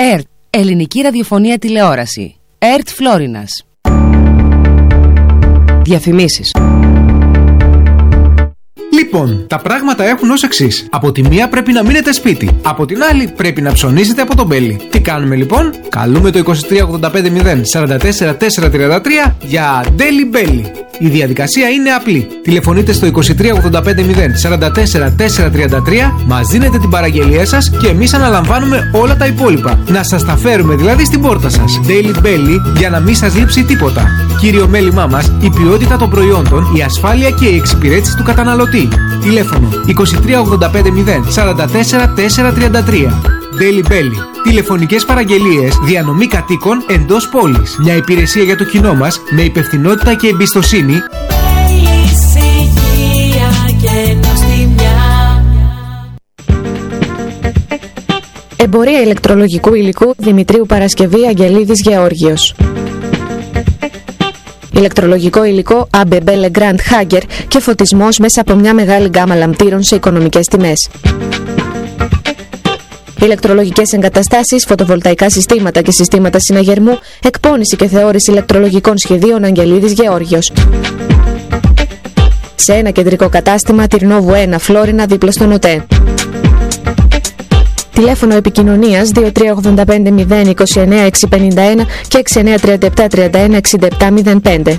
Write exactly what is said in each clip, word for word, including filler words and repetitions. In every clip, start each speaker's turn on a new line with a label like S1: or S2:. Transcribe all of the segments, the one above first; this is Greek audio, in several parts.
S1: ΕΡΤ, Ελληνική Ραδιοφωνία Τηλεόραση. ΕΡΤ Φλόρινας. Διαφημίσεις.
S2: Λοιπόν, τα πράγματα έχουν ως εξής. Από τη μία πρέπει να μείνετε σπίτι. Από την άλλη πρέπει να ψωνίσετε από τον Μπέλι. Τι κάνουμε λοιπόν? Καλούμε το είκοσι τρία ογδόντα πέντε μηδέν σαράντα τέσσερα τετρακόσια τριάντα τρία για Daily Belly. Η διαδικασία είναι απλή. Τηλεφωνείτε στο είκοσι τρία ογδόντα πέντε μηδέν σαράντα τέσσερα τετρακόσια τριάντα τρία, μας δίνετε την παραγγελία σας και εμείς αναλαμβάνουμε όλα τα υπόλοιπα. Να σας τα φέρουμε δηλαδή στην πόρτα σας. Daily Belly για να μην σας λείψει τίποτα. Κύριο μέλημά μας, η ποιότητα των προϊόντων, η ασφάλεια και η εξυπηρέτηση του καταναλωτή. Τηλέφωνο είκοσι τρία ογδόντα πέντε μηδέν σαράντα τέσσερα τετρακόσια τριάντα τρία. Daily Belly. Τηλεφωνικές παραγγελίες, διανομή κατοίκων εντός πόλης. Μια υπηρεσία για το κοινό μας με υπευθυνότητα και εμπιστοσύνη.
S3: Εμπορία ηλεκτρολογικού υλικού Δημητρίου Παρασκευή Αγγελίδης Γεώργιος. Ηλεκτρολογικό υλικό έι μπι μπι Legrand Hager και φωτισμός μέσα από μια μεγάλη γκάμα λαμπτήρων σε οικονομικές τιμές. Ηλεκτρολογικές εγκαταστάσεις, φωτοβολταϊκά συστήματα και συστήματα συναγερμού, εκπώνηση και θεώρηση ηλεκτρολογικών σχεδίων Αγγελίδης Γεώργιος. Σε ένα κεντρικό κατάστημα, Τυρνόβου ένα, Φλόρινα, δίπλα στον ΟΤΕ. Τηλέφωνο επικοινωνίας δύο τρία ογδόντα πέντε μηδέν είκοσι εννέα εξακόσια πενήντα ένα και έξι εννέα τριάντα επτά τριάντα ένα εξήντα επτά μηδέν πέντε.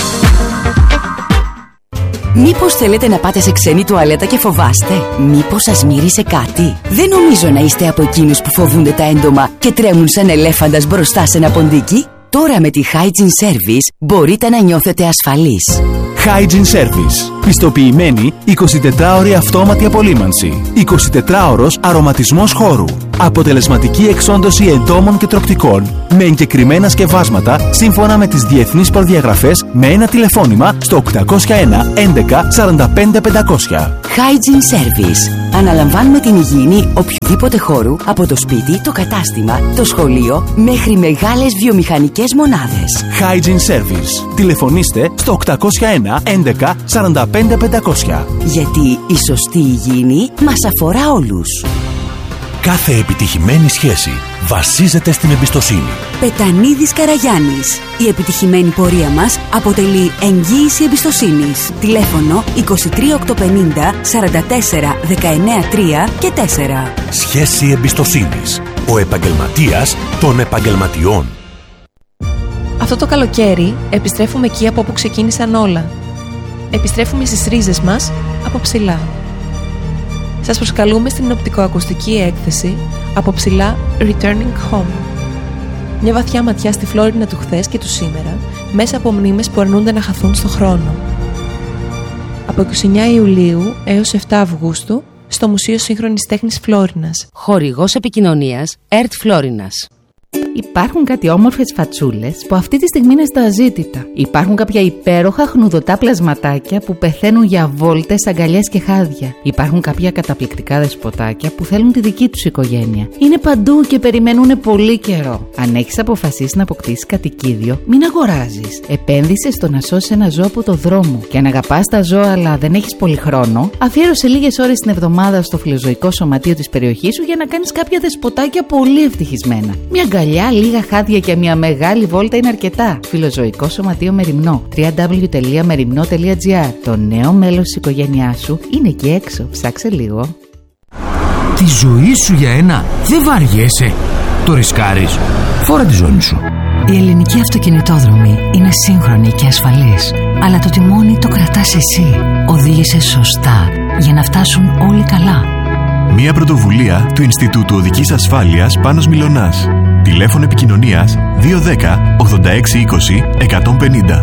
S4: Μήπως θέλετε να πάτε σε ξένη τουαλέτα και φοβάστε? Μήπως σας μύρισε κάτι? Δεν νομίζω να είστε από εκείνους που φοβούνται τα έντομα και τρέμουν σαν ελέφαντας μπροστά σε ένα ποντίκι. Τώρα με τη Hygiene Service μπορείτε να νιώθετε ασφαλείς.
S5: Hygiene Service. Πιστοποιημένη εικοσιτετράωρη αυτόματη απολύμανση. εικοσιτετράωρος αρωματισμός χώρου. Αποτελεσματική εξόντωση εντόμων και τροκτικών με εγκεκριμένα σκευάσματα σύμφωνα με τις διεθνείς προδιαγραφές με ένα τηλεφώνημα στο οκτακόσια ένα έντεκα σαράντα πέντε πεντακόσια.
S4: Hygiene Service. Αναλαμβάνουμε την υγιεινή οποιοδήποτε χώρου από το σπίτι, το κατάστημα, το σχολείο μέχρι μεγάλες βιομηχανικές μονάδες.
S5: Hygiene Service. Τηλεφωνήστε στο οκτακόσια ένα έντεκα σαράντα πέντε πεντακόσια.
S4: Γιατί η σωστή υγιεινή μας αφορά όλους.
S6: Κάθε επιτυχημένη σχέση βασίζεται στην εμπιστοσύνη.
S4: Πετανίδης Καραγιάννης. Η επιτυχημένη πορεία μας αποτελεί εγγύηση εμπιστοσύνης. Τηλέφωνο είκοσι τρία οκτακόσια πενήντα σαράντα τέσσερα δεκαεννέα τρία και τέσσερα.
S6: Σχέση εμπιστοσύνης. Ο επαγγελματίας των επαγγελματιών.
S7: Αυτό το καλοκαίρι επιστρέφουμε εκεί από όπου ξεκίνησαν όλα. Επιστρέφουμε στις ρίζες μας από ψηλά. Σας προσκαλούμε στην οπτικοακουστική έκθεση από ψηλά Returning Home. Μια βαθιά ματιά στη Φλόρινα του χθες και του σήμερα, μέσα από μνήμες που αρνούνται να χαθούν στο χρόνο. Από είκοσι εννέα Ιουλίου έως επτά Αυγούστου στο Μουσείο Σύγχρονης Τέχνης Φλόρινας.
S1: Χορηγός επικοινωνίας ΕΡΤ Φλόρινας.
S8: Υπάρχουν κάτι όμορφες φατσούλες που αυτή τη στιγμή είναι στα αζήτητα. Υπάρχουν κάποια υπέροχα χνουδωτά πλασματάκια που πεθαίνουν για βόλτες, αγκαλιές και χάδια. Υπάρχουν κάποια καταπληκτικά δεσποτάκια που θέλουν τη δική τους οικογένεια. Είναι παντού και περιμένουν πολύ καιρό. Αν έχεις αποφασίσει να αποκτήσεις κατοικίδιο, μην αγοράζεις. Επένδυσε στο να σώσεις ένα ζώο από το δρόμο. Και αν αγαπάς τα ζώα αλλά δεν έχεις πολύ χρόνο, αφιέρωσε λίγες ώρες την εβδομάδα στο φιλοζωικό σωματείο της περιοχής σου για να κάνεις κάποια δεσποτάκια πολύ ευτυχισμένα. Μια αγκαλιά, λίγα χάδια και μια μεγάλη βόλτα είναι αρκετά. Φιλοζωικό Σωματείο Μεριμνό. double-u double-u double-u τελεία μεριμνό τελεία τζι άρ. Το νέο μέλος της οικογένειάς σου είναι εκεί έξω. Ψάξε λίγο.
S9: Τη ζωή σου για ένα δεν βαριέσαι. Το ρισκάρεις. Φόρα τη ζώνη σου.
S10: Η ελληνική αυτοκινητόδρομη είναι σύγχρονη και ασφαλής. Αλλά το τιμόνι το κρατάς εσύ. Οδήγησε σωστά για να φτάσουν όλοι καλά.
S11: Μια πρωτοβουλία του Ινστιτούτου Οδικής Ασφάλειας Πάνος Μιλωνάς. Τηλέφωνο επικοινωνίας δύο ένα μηδέν ογδόντα έξι είκοσι εκατόν πενήντα.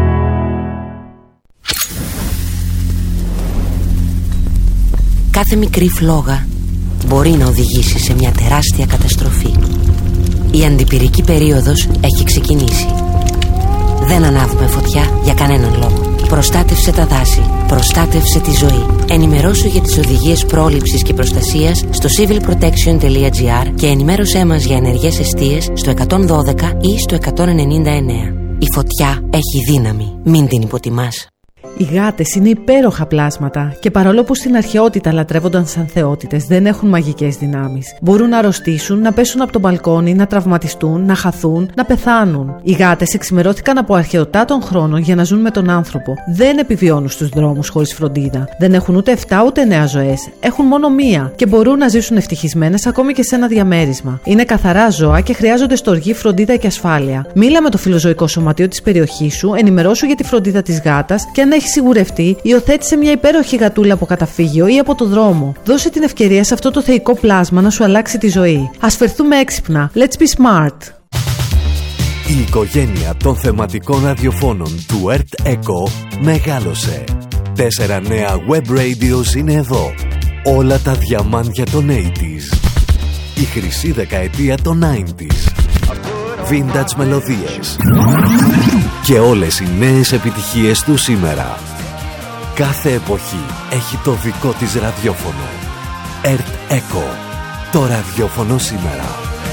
S4: Κάθε μικρή φλόγα μπορεί να οδηγήσει σε μια τεράστια καταστροφή. Η αντιπυρική περίοδος έχει ξεκινήσει. Δεν ανάβουμε φωτιά για κανέναν λόγο. Προστάτευσε τα δάση. Προστάτευσε τη ζωή. Ενημερώσου για τις οδηγίες πρόληψης και προστασίας στο civil protection τελεία τζι άρ και ενημέρωσέ μας για ενεργές εστίες στο εκατόν δώδεκα ή στο εκατόν ενενήντα εννέα. Η φωτιά έχει δύναμη. Μην την υποτιμάς.
S12: Οι γάτες είναι υπέροχα πλάσματα και παρόλο που στην αρχαιότητα λατρεύονταν σαν θεότητες, δεν έχουν μαγικές δυνάμεις. Μπορούν να αρρωστήσουν, να πέσουν από το μπαλκόνι, να τραυματιστούν, να χαθούν, να πεθάνουν. Οι γάτες εξημερώθηκαν από αρχαιοτά των χρόνων για να ζουν με τον άνθρωπο. Δεν επιβιώνουν στους δρόμους χωρίς φροντίδα. Δεν έχουν ούτε εφτά ούτε εννέα ζωές. Έχουν μόνο μία και μπορούν να ζήσουν ευτυχισμένες ακόμη και σε ένα διαμέρισμα. Είναι καθαρά ζώα και χρειάζονται στοργή, φροντίδα και ασφάλεια. Μίλα με το φιλοζωικό σωματείο της περιοχής σου, ενημερώσου για τη φροντίδα της γάτας και αν έχει σιγουρευτεί, υιοθέτησε μια υπέροχη γατούλα από καταφύγιο ή από το δρόμο. Δώσε την ευκαιρία σε αυτό το θεϊκό πλάσμα να σου αλλάξει τη ζωή. Ας φερθούμε έξυπνα. Let's be smart.
S13: Η οικογένεια των θεματικών ραδιοφώνων του Earth Echo μεγάλωσε. Τέσσερα νέα web radios είναι εδώ. Όλα τα διαμάντια των ογδόντα. Η χρυσή δεκαετία των ενενήντα. Vintage μελωδίες. Και όλες οι νέες επιτυχίες του σήμερα. Κάθε εποχή έχει το δικό της ραδιόφωνο. Earth Echo. Το ραδιόφωνο σήμερα.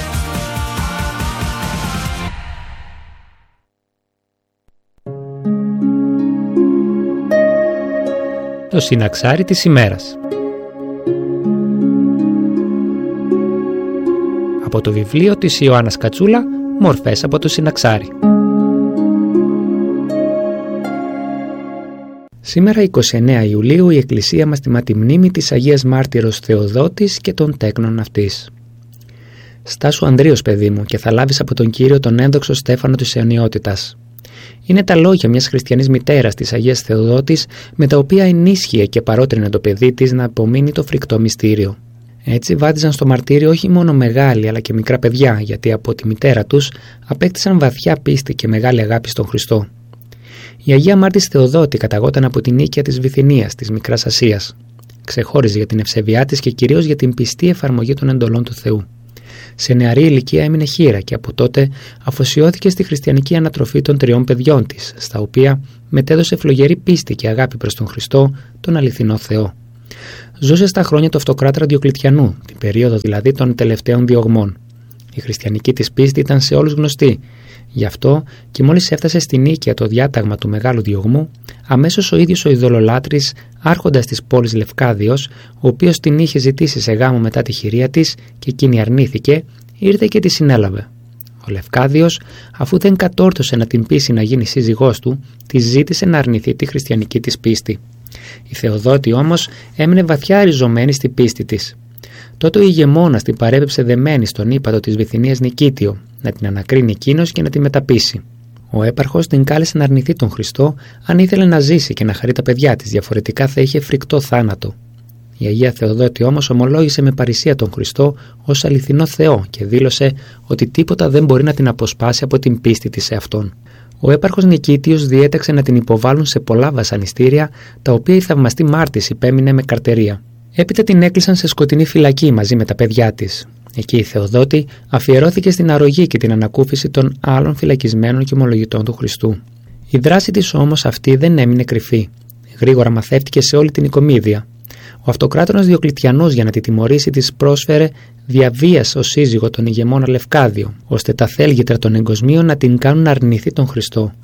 S14: Το συναξάρι της ημέρας. Από το βιβλίο της Ιωάννας Κατσούλα, «Μορφές από το συναξάρι». Σήμερα, εικοστή ενάτη Ιουλίου, η Εκκλησία μας τιμά τη μνήμη της Αγίας Μάρτυρος Θεοδότης και των τέκνων αυτής. «Στάσου Ανδρείος, παιδί μου, και θα λάβεις από τον Κύριο τον ένδοξο στέφανο της αιωνιότητας». Είναι τα λόγια μιας χριστιανής μητέρας της Αγίας Θεοδότης, με τα οποία ενίσχυε και παρότρινε το παιδί της να απομείνει το φρικτό μυστήριο. Έτσι βάδιζαν στο μαρτύριο όχι μόνο μεγάλοι αλλά και μικρά παιδιά, γιατί από τη μητέρα τους απέκτησαν βαθιά πίστη και μεγάλη αγάπη στον Χριστό. Η Αγία Μάρτης Θεοδότη καταγόταν από την οίκια της Βυθινίας, της Μικράς Ασίας. Ξεχώριζε για την ευσεβιά της και κυρίως για την πιστή εφαρμογή των εντολών του Θεού. Σε νεαρή ηλικία έμεινε χήρα και από τότε αφοσιώθηκε στη χριστιανική ανατροφή των τριών παιδιών της, στα οποία μετέδωσε φλογερή πίστη και αγάπη προς τον Χριστό, τον αληθινό Θεό. Ζούσε στα χρόνια του αυτοκράτορα Διοκλητιανού, την περίοδο δηλαδή των τελευταίων διωγμών. Η χριστιανική της πίστη ήταν σε όλους γνωστή. Γι' αυτό και μόλις έφτασε στην οίκια το διάταγμα του μεγάλου διωγμού, αμέσως ο ίδιος ο ειδωλολάτρης, άρχοντας της πόλης Λευκάδιος, ο οποίος την είχε ζητήσει σε γάμο μετά τη χειρία της και εκείνη αρνήθηκε, ήρθε και τη συνέλαβε. Ο Λευκάδιος, αφού δεν κατόρθωσε να την πείσει να γίνει σύζυγός του, της ζήτησε να αρνηθεί τη χριστιανική της πίστη. Η Θεοδότη όμως έμεινε βαθιά ριζωμένη στη πίστη της. Τότε ο ηγεμόνας την παρέπεψε δεμένη στον ύπατο της Βυθινίας Νικήτιο, να την ανακρίνει εκείνος και να τη μεταπείσει. Ο έπαρχος την κάλεσε να αρνηθεί τον Χριστό αν ήθελε να ζήσει και να χαρεί τα παιδιά της, διαφορετικά θα είχε φρικτό θάνατο. Η Αγία Θεοδότη όμως ομολόγησε με παρησία τον Χριστό ως αληθινό Θεό και δήλωσε ότι τίποτα δεν μπορεί να την αποσπάσει από την πίστη της σε Αυτόν. Ο έπαρχος Νικήτιος διέταξε να την υποβάλουν σε πολλά βασανιστήρια, τα οποία η θαυμαστή Μάρτης υπέμεινε με καρτερία. Έπειτα την έκλεισαν σε σκοτεινή φυλακή μαζί με τα παιδιά της. Εκεί η Θεοδότη αφιερώθηκε στην αρρωγή και την ανακούφιση των άλλων φυλακισμένων και ομολογητών του Χριστού. Η δράση της όμως αυτή δεν έμεινε κρυφή. Γρήγορα μαθεύτηκε σε όλη την οικομίδια. Ο αυτοκράτορας Διοκλητιανός, για να τη τιμωρήσει, της πρόσφερε διαβίας ως σύζυγο τον ηγεμόνα Λευκάδιο, ώστε τα θέλγητρα των εγκοσμίων να την κάνουν να αρνηθεί τον Χριστό.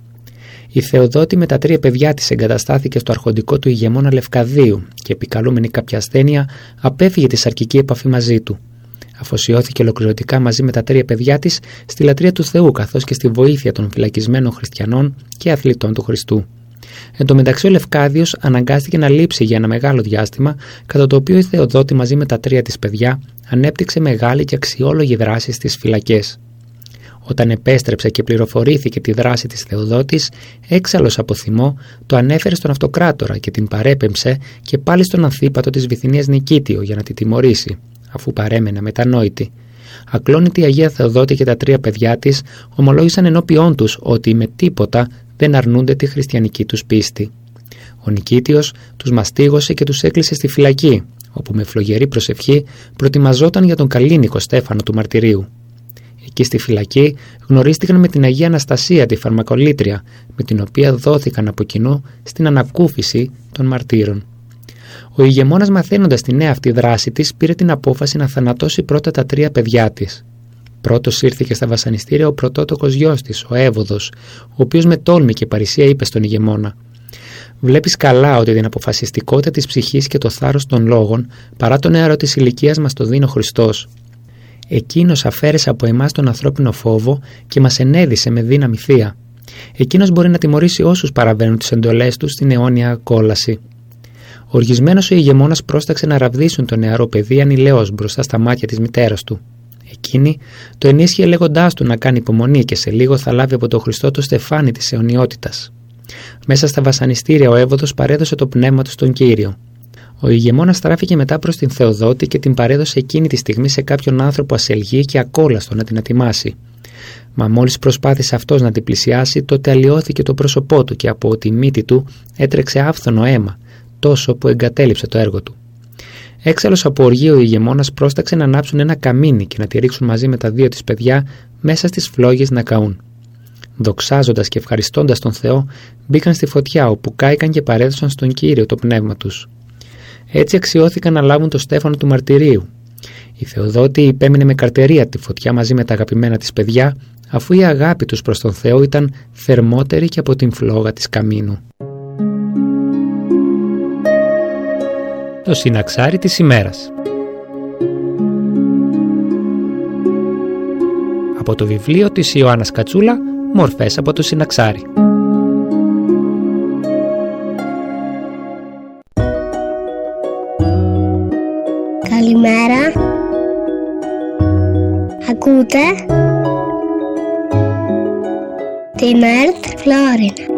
S14: Η Θεοδότη με τα τρία παιδιά της εγκαταστάθηκε στο αρχοντικό του ηγεμόνα Λευκαδίου και, επικαλούμενη κάποια ασθένεια, απέφυγε τη σαρκική επαφή μαζί του. Αφοσιώθηκε ολοκληρωτικά μαζί με τα τρία παιδιά της στη λατρεία του Θεού, καθώς και στη βοήθεια των φυλακισμένων χριστιανών και αθλητών του Χριστού. Εν τω μεταξύ, ο Λευκάδιος αναγκάστηκε να λείψει για ένα μεγάλο διάστημα, κατά το οποίο η Θεοδότη μαζί με τα τρία της παιδιά ανέπτυξε μεγάλη και αξιόλογη δράση στις φυλακές. Όταν επέστρεψε και πληροφορήθηκε τη δράση της Θεοδότης, έξαλλος από θυμό, το ανέφερε στον αυτοκράτορα και την παρέπεμψε και πάλι στον ανθίπατο της Βυθινίας Νικήτιο για να τη τιμωρήσει, αφού παρέμενε μετανόητη. Ακλόνητη η Αγία Θεοδότη και τα τρία παιδιά της ομολόγησαν ενώπιόν τους ότι με τίποτα δεν αρνούνται τη χριστιανική τους πίστη. Ο Νικήτιος τους μαστίγωσε και τους έκλεισε στη φυλακή, όπου με φλογερή προσευχή προετοιμαζόταν για τον Καλήνικο Στέφανο του Μαρτυρίου. Εκεί στη φυλακή γνωρίστηκαν με την Αγία Αναστασία, τη φαρμακολήτρια, με την οποία δόθηκαν από κοινού στην ανακούφιση των μαρτύρων. Ο ηγεμόνας, μαθαίνοντας τη νέα αυτή δράση της, πήρε την απόφαση να θανατώσει πρώτα τα τρία παιδιά της. Πρώτος ήρθε στα βασανιστήρια ο πρωτότοκος γιος της, ο Εύωδος, ο οποίος με τόλμη και παρησία είπε στον ηγεμόνα: Βλέπεις καλά ότι την αποφασιστικότητα της ψυχής και το θάρρος των λόγων, παρά το νεαρό της ηλικίας, μας το δίνει ο Χριστός. Εκείνος αφαίρεσε από εμάς τον ανθρώπινο φόβο και μας ενέδισε με δύναμη θεία. Εκείνος μπορεί να τιμωρήσει όσους παραβαίνουν τις εντολές του στην αιώνια κόλαση. Οργισμένος ο ηγεμόνας πρόσταξε να ραβδίσουν το νεαρό παιδί ανηλαιώς μπροστά στα μάτια της μητέρας του. Εκείνη το ενίσχυε λέγοντάς του να κάνει υπομονή και σε λίγο θα λάβει από τον Χριστό το στεφάνι της αιωνιότητας. Μέσα στα βασανιστήρια ο Εύωδος παρέδωσε το πνεύμα του στον Κύριο. Ο ηγεμόνας στράφηκε μετά προς την Θεοδότη και την παρέδωσε εκείνη τη στιγμή σε κάποιον άνθρωπο ασελγή και ακόλαστο να την ετοιμάσει. Μα μόλις προσπάθησε αυτός να την πλησιάσει, τότε αλλοιώθηκε το πρόσωπό του και από τη μύτη του έτρεξε άφθονο αίμα, τόσο που εγκατέλειψε το έργο του. Έξαλλος από οργή, ο ηγεμόνας πρόσταξε να ανάψουν ένα καμίνι και να τη ρίξουν μαζί με τα δύο της παιδιά μέσα στις φλόγες να καούν. Δοξάζοντας και ευχαριστώντας τον Θεό, μπήκαν στη φωτιά, όπου κάηκαν και παρέδωσαν στον Κύριο το πνεύμα τους. Έτσι αξιώθηκαν να λάβουν το στέφανο του μαρτυρίου. Η Θεοδότη υπέμεινε με καρτερία τη φωτιά μαζί με τα αγαπημένα της παιδιά, αφού η αγάπη τους προς τον Θεό ήταν θερμότερη και από την φλόγα της καμίνου. Το συναξάρι της ημέρας. Από το βιβλίο της Ιωάννας Κατσούλα, μορφές από το συναξάρι.
S15: Καλημέρα. Ακούτε την ΕΡΤ Φλόρινα.